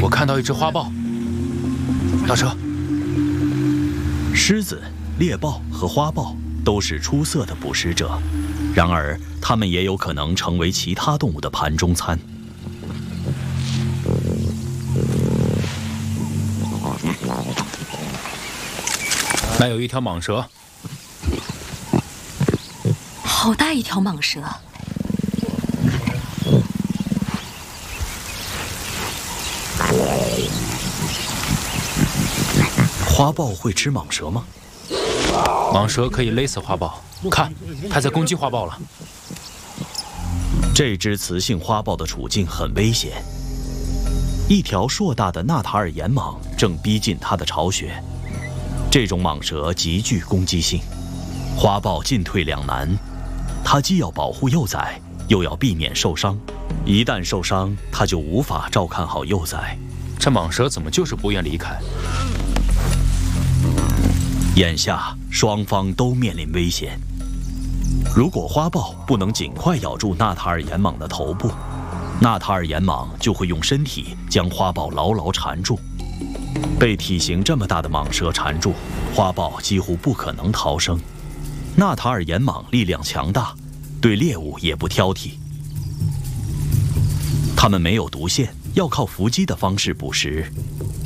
我看到一只花豹，倒车。 狮子、猎豹和花豹都是出色的捕食者，然而它们也有可能成为其他动物的盘中餐。 那有一条蟒蛇， 好大一条蟒蛇！ 花豹会吃蟒蛇吗？ 蟒蛇可以勒死花豹，看，它在攻击花豹了。 这只雌性花豹的处境很危险。一条硕大的纳塔尔岩蟒正逼近它的巢穴。这种蟒蛇极具攻击性，花豹进退两难。它既要保护幼崽，又要避免受伤。一旦受伤，它就无法照看好幼崽。 这蟒蛇怎么就是不愿离开？ 眼下双方都面临危险。如果花豹不能尽快咬住纳塔尔岩蟒的头部，纳塔尔岩蟒就会用身体将花豹牢牢缠住。被体型这么大的蟒蛇缠住，花豹几乎不可能逃生。纳塔尔岩蟒力量强大，对猎物也不挑剔。它们没有毒腺，要靠伏击的方式捕食。